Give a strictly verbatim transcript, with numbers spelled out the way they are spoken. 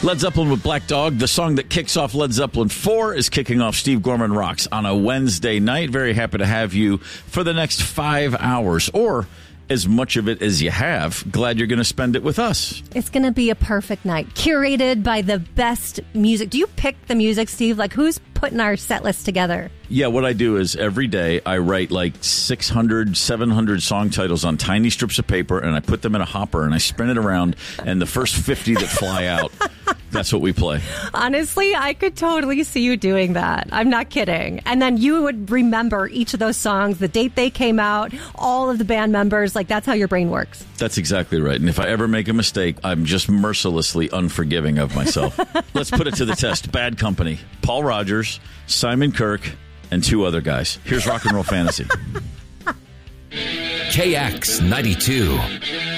Led Zeppelin with Black Dog. The song that kicks off Led Zeppelin four is kicking off Steve Gorman Rocks on a Wednesday night. Very happy to have you for the next five hours, or as much of it as you have. Glad you're going to spend it with us. It's going to be a perfect night, curated by the best music. Do you pick the music, Steve? Like, who's putting our set list together? Yeah, what I do is every day I write like six hundred, seven hundred song titles on tiny strips of paper, and I put them in a hopper, and I spin it around, and the first fifty that fly out, that's what we play. Honestly, I could totally see you doing that. I'm not kidding. And then you would remember each of those songs, the date they came out, all of the band members. Like, that's how your brain works. That's exactly right. And if I ever make a mistake, I'm just mercilessly unforgiving of myself. Let's put it to the test. Bad Company. Paul Rogers, Simon Kirke, and two other guys. Here's Rock and Roll Fantasy. K X ninety-two.